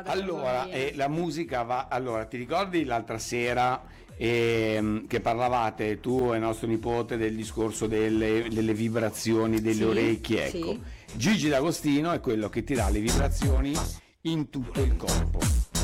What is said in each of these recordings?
Allora, la musica va. Allora, ti ricordi l'altra sera che parlavate tu e nostro nipote del discorso delle vibrazioni delle orecchie? Ecco, Sì. Gigi D'Agostino è quello che ti dà le vibrazioni in tutto il corpo.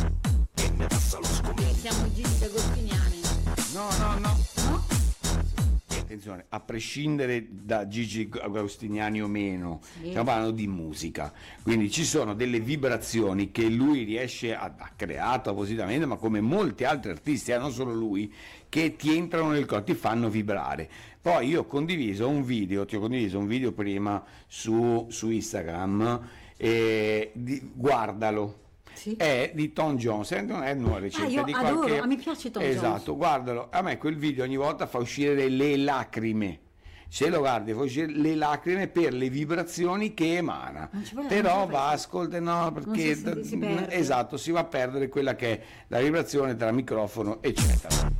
Siamo Gigi D'Agostiniani. No, no, no. No? Attenzione, a prescindere da Gigi Agostiniani o meno, Sì. stiamo parlando di musica, quindi ci sono delle vibrazioni che lui riesce ha creato appositamente, ma come molti altri artisti, non solo lui, che ti entrano nel corpo, ti fanno vibrare. Poi io ho condiviso un video, ti ho condiviso un video prima su Instagram, guardalo. Sì. È di Tom Jones, non è una ricetta io di adoro, qualche. a me piace Tom Jones. Esatto, guardalo. A me quel video ogni volta fa uscire le lacrime. Se lo guardi fa uscire le lacrime per le vibrazioni che emana. Non ci vuole- Però non ci va, vuole- ascolta, no, perché si perde. esatto, si va a perdere quella che è la vibrazione tra microfono, eccetera.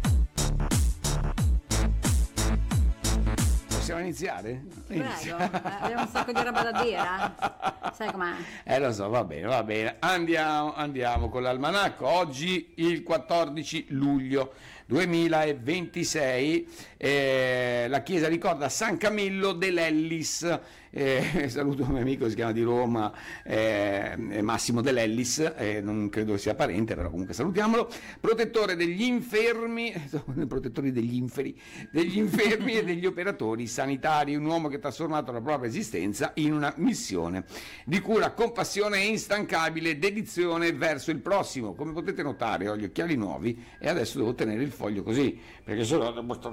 Possiamo iniziare? Prego, abbiamo un sacco di roba da dire. Sai com'è? Lo so, va bene. Andiamo con l'almanacco. Oggi il 14 luglio 2026 la chiesa ricorda San Camillo dell'Ellis. Saluto un mio amico che si chiama di Roma, Massimo dell'Ellis, non credo sia parente, però comunque salutiamolo. Protettore degli infermi, protettori degli infermi e degli operatori sanitari, un uomo che ha trasformato la propria esistenza in una missione di cura, compassione e instancabile dedizione verso il prossimo. Come potete notare ho gli occhiali nuovi e adesso devo tenere il foglio così, perché sennò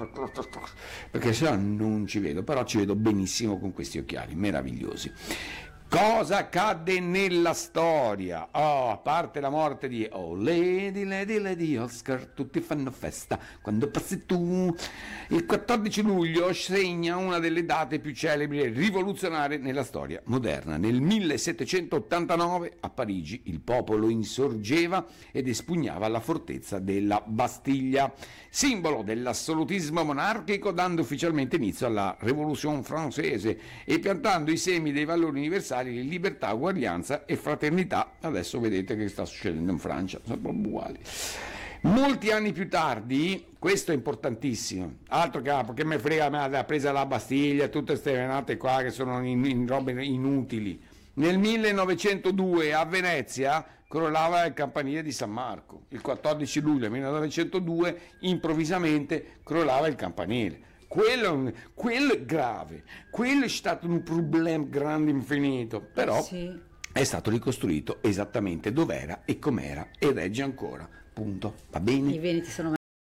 non ci vedo, però ci vedo benissimo con questi occhiali meravigliosi. Cosa accadde nella storia? A parte la morte di Lady Oscar, tutti fanno festa quando passi tu. Il 14 luglio segna una delle date più celebri e rivoluzionarie nella storia moderna. Nel 1789 a Parigi il popolo insorgeva ed espugnava la fortezza della Bastiglia, simbolo dell'assolutismo monarchico, dando ufficialmente inizio alla Révolution française e piantando i semi dei valori universali di libertà, uguaglianza e fraternità. Adesso vedete che sta succedendo in Francia, sono proprio uguali. Molti anni più tardi, questo è importantissimo, altro che me frega, me ha presa la Bastiglia, tutte queste menate qua che sono in robe inutili. Nel 1902 a Venezia crollava il campanile di San Marco, il 14 luglio 1902 improvvisamente crollava il campanile. Quello è grave, quello è stato un problema grande infinito, però Sì. è stato ricostruito esattamente dov'era e com'era e regge ancora, punto, va bene? I veneti sono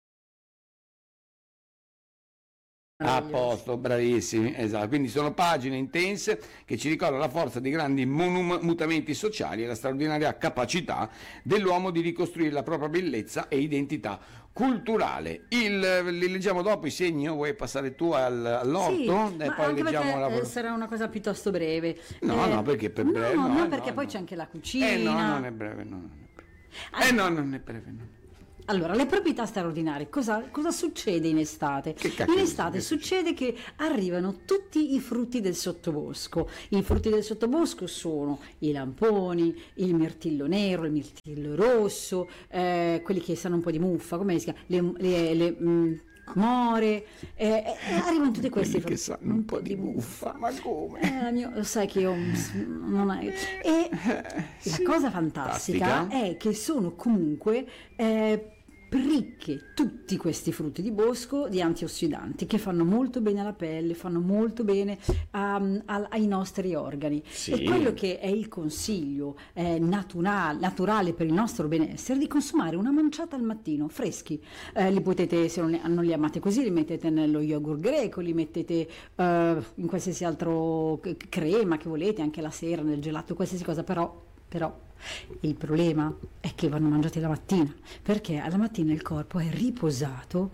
A posto, bravissimi, esatto. Quindi sono pagine intense che ci ricordano la forza dei grandi mutamenti sociali e la straordinaria capacità dell'uomo di ricostruire la propria bellezza e identità culturale. Li leggiamo dopo i segni, o vuoi passare tu all'orto? Sì, E ma poi anche leggiamo perché sarà una cosa piuttosto breve. No, perché per breve. No, perché poi c'è anche la cucina. No, non è breve, no, non è breve. Non è breve, no. Allora, le proprietà straordinarie, cosa succede in estate? In estate succede che arrivano tutti i frutti del sottobosco. I frutti del sottobosco sono i lamponi, il mirtillo nero, il mirtillo rosso, quelli che sanno un po' di muffa, come si chiama? Le more, arrivano tutti questi Quelli frutti. che sanno un po' di muffa, ma come? Lo sai che io non è. E la cosa fantastica è che sono comunque ricche tutti questi frutti di bosco di antiossidanti che fanno molto bene alla pelle, fanno molto bene ai nostri organi. Sì. E quello che è il consiglio naturale per il nostro benessere è di consumare una manciata al mattino, freschi. Li potete, se non li amate così, li mettete nello yogurt greco, li mettete in qualsiasi altro crema che volete, anche la sera nel gelato, qualsiasi cosa, però il problema è che vanno mangiati la mattina, perché alla mattina il corpo è riposato,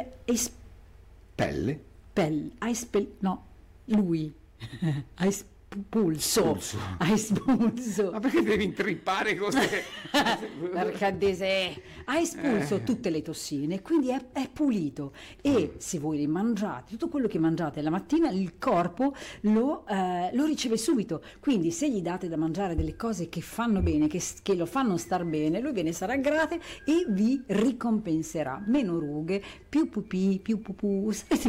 Pelle? lui ha pulso, hai espulso. Ma perché devi intrippare cose? Perché hai espulso tutte le tossine, quindi è pulito, e se voi li mangiate, tutto quello che mangiate la mattina, il corpo lo riceve subito. Quindi se gli date da mangiare delle cose che fanno bene, che lo fanno star bene, lui ve ne sarà grato e vi ricompenserà. Meno rughe, più pupì, più pupù,